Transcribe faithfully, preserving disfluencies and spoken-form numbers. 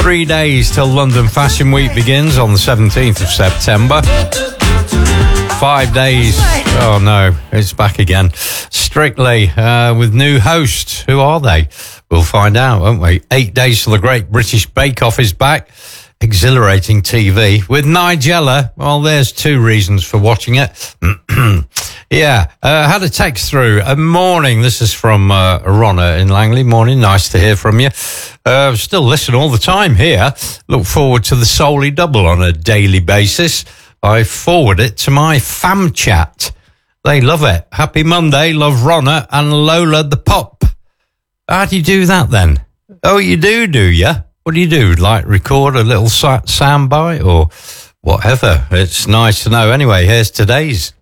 Three days till London Fashion Week begins on the seventeenth of September. Five days. Oh no, it's back again. Strictly uh, with new hosts. Who are they? We'll find out, won't we? Eight days till the Great British Bake Off is back. Exhilarating T V with Nigella. Well, there's two reasons for watching it. Yeah, uh, had a text through. A morning. This is from uh, Ronna in Langley. Morning. Nice to hear from you. Uh, still listen all the time here. Look forward to the Solly Double on a daily basis. I forward it to my fam chat. They love it. Happy Monday. Love Ronna and Lola the Pop. How do you do that then? Oh, you do, do you? What do you do? Like record a little sound bite or whatever? It's nice to know. Anyway, here's today's.